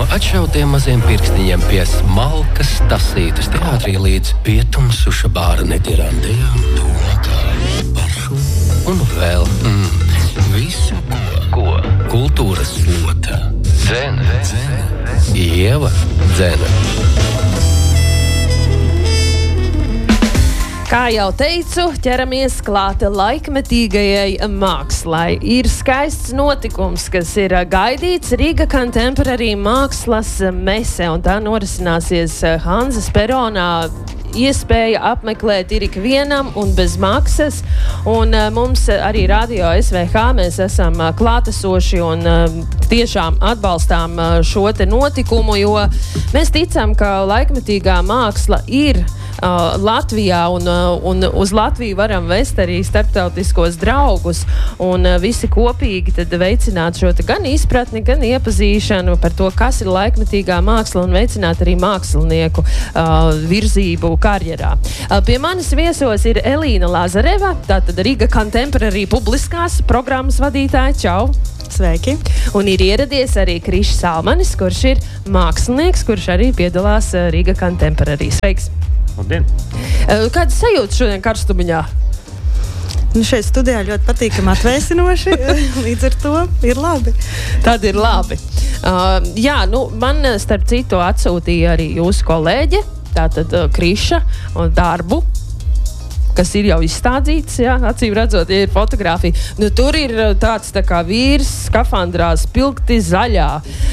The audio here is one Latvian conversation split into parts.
atšautiem maziem pirkstiņiem pie smalkas tasītes teātrī līdz pietumsuša bāra netirandējām, tūlakā, pašu un vēl. Visu, ko kultūras slota. Dzene. Ieva Dzene. Kā jau teicu, ķeramies klāt laikmetīgajai mākslai. Ir skaists notikums, kas ir gaidīts Riga Contemporary mākslas mese, un tā norisināsies Hanzas peronā. Iespēja apmeklēt ir ikvienam un bez maksas, un mums arī Radio SVH mēs esam klātesoši un tiešām atbalstām šo te notikumu, jo mēs ticam, ka laikmetīgā māksla ir Latvijā, un uz Latviju varam vest arī starptautiskos draugus, un visi kopīgi tad veicināt šo te gan izpratni, gan iepazīšanu par to, kas ir laikmetīgā māksla, un veicināt arī mākslinieku virzību karjerā. Pie manis viesos ir Elīna Lazareva, tātad Riga Contemporary publiskās programmas vadītāja. Čau! Sveiki! Un ir ieradies arī Krišs Salmanis, kurš ir mākslinieks, kurš arī piedalās Riga Contemporary. Sveiks! Labdien! Kāda sajūta šodien karstumiņā? Šeit studijā ļoti patīkami atvēsinoši, līdz ar to ir labi. Tad ir labi. Man starp citu atsūtīja arī jūsu kolēģe, tātad Kriša, darbu, kas ir jau izstādīts, acīm redzot, ja ir fotogrāfija. Tur ir tāds tā kā vīrs skafandrā spilgti zaļā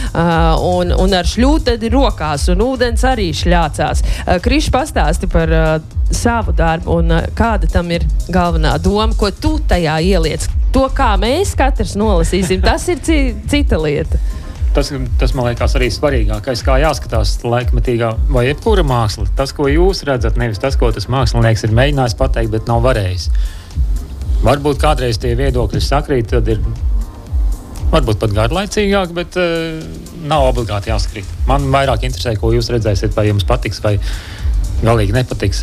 un ar šļūteni rokās, un ūdens arī šļācās. Kriš, pastāsti par savu darbu un kāda tam ir galvenā doma, ko tu tajā ieliec. To, kā mēs katrs nolasīsim, tas ir cita lieta. Tas man liekas arī svarīgākais, kā jāskatās laikmetīgā vai jebkura māksla. Tas, ko jūs redzat, nevis tas, ko tas mākslinieks ir mēģinājis pateikt, bet nav varējis. Varbūt kādreiz tie viedokļi sakrīt, tad ir varbūt pat garlaicīgāk, bet nav obligāti jāskrīt. Man vairāk interesē, ko jūs redzēsiet, vai jums patiks, vai galīgi nepatiks.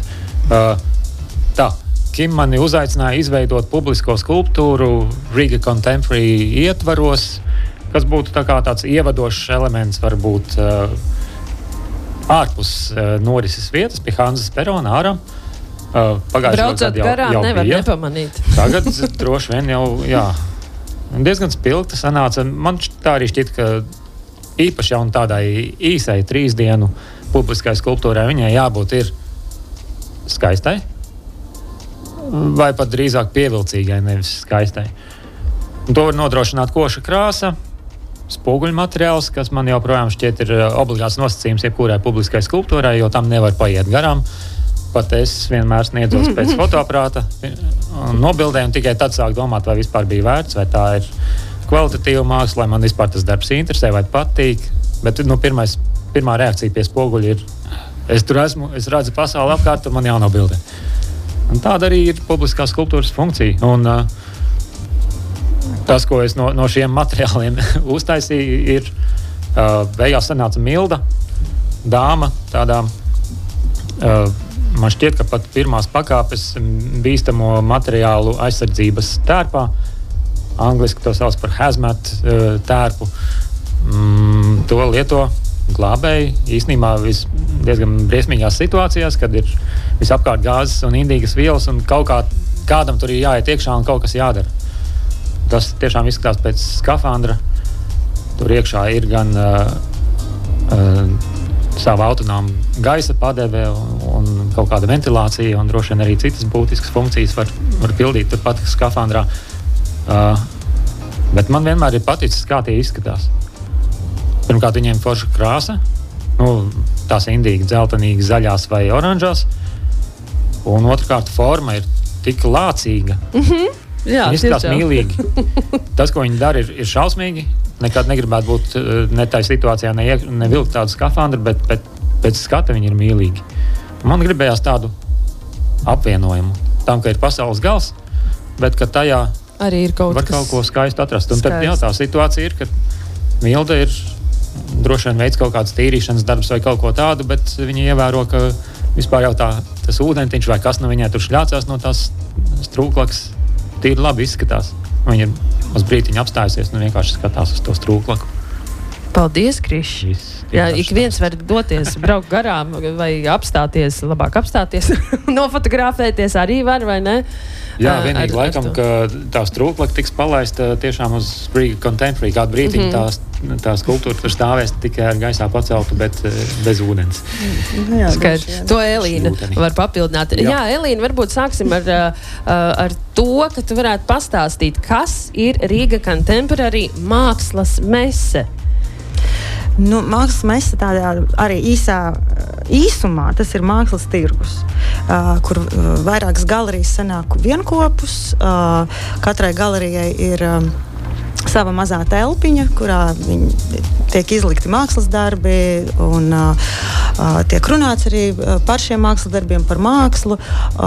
Kim mani uzaicināja izveidot publisko skulptūru Riga Contemporary ietvaros, kas būtu tāds ievadošs elements, varbūt ārpus norises vietas, pie Hanzas perona ārā. Braucot garām nevar nepamanīt. Tagad droši vien jau, diezgan spilgta sanāca. Man tā arī šķiet, ka īpaši jau tādai īsai 3 dienu publiskai skulptūrai viņai jābūt ir skaistai, vai pat drīzāk pievilcīgai, nevis skaistai. Un to var nodrošināt koša krāsa, spoguļu materiāls, kas man joprojām šķiet ir obligāts nosacījums jebkurai publiskai skulptūrai, jo tam nevar paiet garām. Pat es vienmēr sniedzos pēc fotoaprāta un nobildēju, un tikai tad sāk domāt, vai vispār bija vērts, vai tā ir kvalitatīva māksla, vai man vispār tas darbs interesē, vai patīk. Bet pirmā reakcija pie spoguļa ir, es tur esmu, es redzu pasauli apkārt, un man jānobildē. Un tāda arī ir publiskās skulptūras funkcija. Un tas, ko es no šiem materiāliem uztaisīju, ir beigās sanāca milda dāma, tādā, man šķiet, ka pat pirmās pakāpes bīstamo materiālu aizsardzības tērpā, angliski to sauc par hazmat tērpu, to lieto glābēji īstenībā diezgan briesmīgās situācijās, kad ir visapkārt gāzes un indīgas vielas, un kādam tur ir jāiet iekšā un kaut kas jādara. Tas tiešām izskatās pēc skafandra. Tur iekšā ir gan sava autonoma gaisa padeve un kaut kāda ventilācija, un droši vien arī citas būtiskas funkcijas var pildīt turpat skafandrā. Bet man vienmēr ir paticis, kā tie izskatās. Pirmkārt, viņiem forša krāsa, tās indīgi dzeltenīgi zaļās vai oranžās, un otrkārt, forma ir tik lācīga. Jā, viņi izskatās mīlīgi. Tas, ko viņi dara, ir šausmīgi. Nekad negribētu būt ne tā situācijā, ne vilkt tādu skafandru, bet pēc skata viņi ir mīlīgi. Man gribējās tādu apvienojumu. Tam, ka ir pasaules gals, bet ka tajā arī ir kaut ko skaistu atrast. Un tad tā situācija ir, ka milda ir droši vien veids kaut kādas tīrīšanas darbs vai kaut ko tādu, bet viņi ievēro, ka vispār jau tas ūdentiņš vai kas no viņai tur šļācās no tās strūklakas tīri labi izskatās. Viņa ir uz brītiņu apstājusies un vienkārši skatās uz to strūklaku. Paldies, Krišs. Jā, ik viens var doties, braukt garām vai apstāties, labāk apstāties, nofotografēties arī var, vai ne? Jā, vienīgi laikam, ka tā strūklaka tiks palaista tiešām uz Riga Contemporary. Kādu brītiņu tā skulptūra tur stāvēs tikai ar gaisā paceltu, bet bez ūdens. Skaidrs. To Elīna var papildināt. Jā, Elīna, varbūt sāksim ar to, ka tu varētu pastāstīt, kas ir Riga Contemporary mākslas mese. Mākslas mese tādā arī īsumā, tas ir mākslas tirgus, kur vairākas galerijas sanāk vienkopus. Katrai galerijai ir sava mazā telpiņa, kurā tiek izlikti mākslas darbi un tiek runāts arī par šiem mākslas darbiem, par mākslu.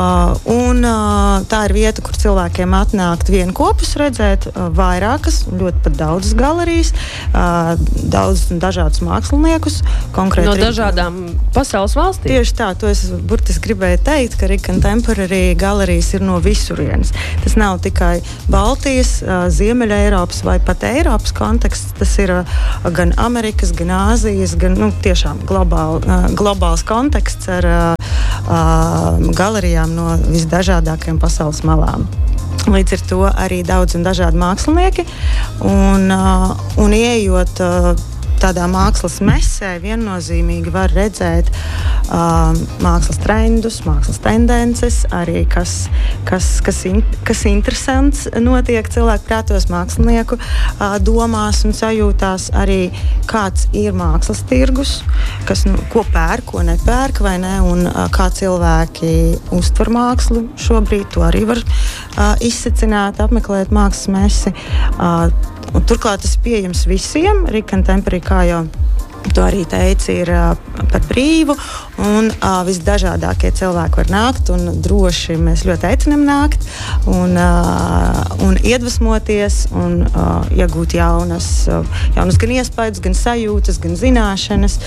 Tā ir vieta, kur cilvēkiem atnākt vienkopus redzēt vairākas, ļoti pat daudzas galerijas, daudz dažādus māksliniekus. No dažādām pasaules valstīm? Tieši tā, to es burtiski gribēju teikt, ka Riga Contemporary galerijas ir no visurienes. Tas nav tikai Baltijas, Ziemeļa Eiropas vai pat Eiropas konteksts, tas ir gan Amerikas, gan Āzijas, gan tiešām globāls konteksts ar galerijām no visdažādākajām pasaules malām. Līdz ar to arī daudz un dažādi mākslinieki. Un ieejot tādā mākslas mesē, viennozīmīgi var redzēt mākslas trendus, mākslas tendences, arī kas interesants notiek cilvēku prātos, mākslinieku domās un sajūtās, arī kāds ir mākslas tirgus, ko pērk, ko nepērk, vai ne, un kā cilvēki uztver mākslu šobrīd, to arī var izsecināt, apmeklēt mākslas mesi. Un turklāt tas ir pieejams visiem. Riga Contemporary, kā jau to arī teica, ir par brīvu, un visdažādākie cilvēki var nākt, un droši mēs ļoti aicinām nākt, un iedvesmoties, un iegūt jaunas gan iespējas, gan sajūtas, gan zināšanas.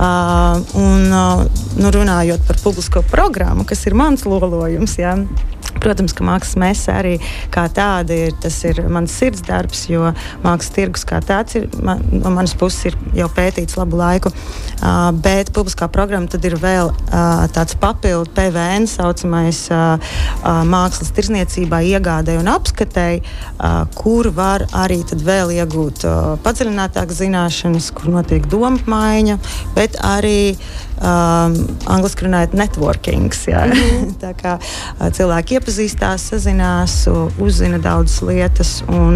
Runājot par publisko programmu, kas ir mans lolojums, jā. Protams, ka mākslas mese arī kā tāda tas ir mans sirds darbs, jo mākslas tirgus kā tāds ir, no manas puses ir jau pētīts labu laiku, bet publiskā programma tad ir vēl tāds papildu PVN saucamais mākslas tirzniecībā, iegādē un apskatei, kur var arī tad vēl iegūt padziļinātākas zināšanas, kur notiek domapmaiņa, bet arī angliski runājot networkings. Jā. Tā kā cilvēki iepazīstās, sazinās, uzzina daudzas lietas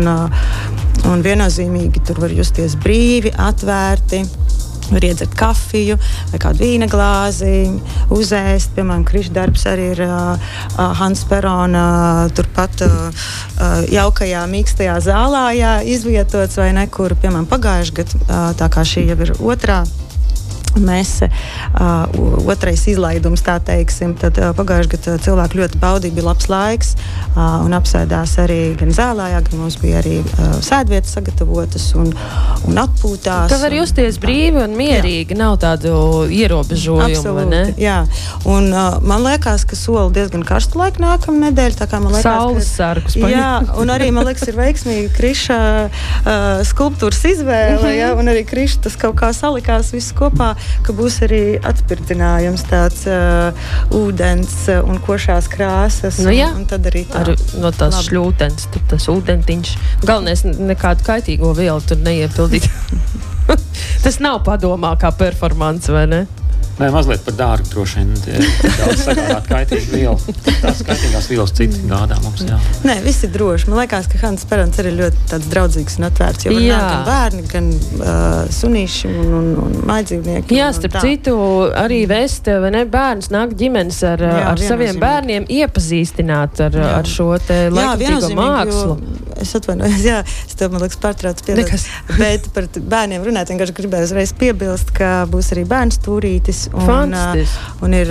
un viennozīmīgi tur var justies brīvi, atvērti. Var iedzert kafiju vai kādu vīna glāzi, uzēst. Piemēram, Kriša darbs arī ir Hans Perona turpat jaukajā, mīkstajā zālā izvietots vai nekur, piemēram, pagājušajā gadā, tā kā šī jau ir otrā mese, otrais izlaidums, tā teiksim. Tad pagājušajā gadā cilvēki ļoti baudīja, bija labs laiks un apsēdās arī gan zālē, gan mums bija arī sēdvietas sagatavotas un atpūtās. Ka var justies brīvi un mierīgi, nav tādu ierobežojumu, absolūti, vai ne? Jā, un man liekas, ka soli diezgan karstu laiku nākamā nedēļa, tā kā man liekas, saules sargus. Jā, un arī man liekas ir veiksmīgi Kriša skulptūras izvēle, ja, un arī Kriša tas kaut kā salikās viss kopā, ka būs arī atspirdzinājums tāds ūdens un košās krāsas. Un tad arī tā. No tās šļūtens, tas ūdentiņš. Galvenais nekādu kaitīgo vielu tur neiepildīt. Tas nav padomā kā performance, vai ne? Nē, mazliet par dārgu droši vien. Daudz sagādāt kaitīgu vielu. Tās kaitīgās vielas citi gādā mums, jā. Nē, viss ir droši. Man liekas, ka Hans Perons arī ļoti tāds draudzīgs un atvērts. Jo var nākt gan bērni, gan sunīši un mājdzīvnieki. Jā, starp citu, arī vest, vai ne, bērns nāk ģimenes ar saviem bērniem iepazīstināt ar šo te laikmatīgo mākslu. Es atvainojos, jā, es tev, man liekas, pārtraucu piebilst. Bet par bērniem runāt, vienkārši gribēju uzreiz piebilst, ka būs arī bērns stūrītis. Un ir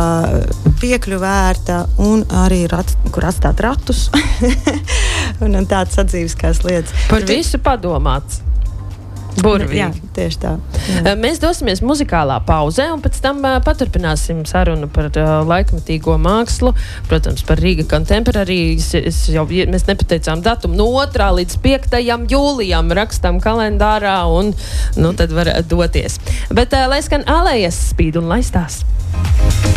piekļuvērta un arī kur atstāt ratus un tādas sadzīviskās lietas. Par visu padomāts. Burvīgi. Jā, tieši tā. Jā. Mēs dosimies muzikālā pauzē un pēc tam paturpināsim sarunu par laikmetīgo mākslu. Protams, par Riga Contemporary. Mēs nepateicām datumu. No 2. līdz 5. jūlijam rakstam kalendārā un tad var doties. Bet lai skan Alejas Spīd un laistās.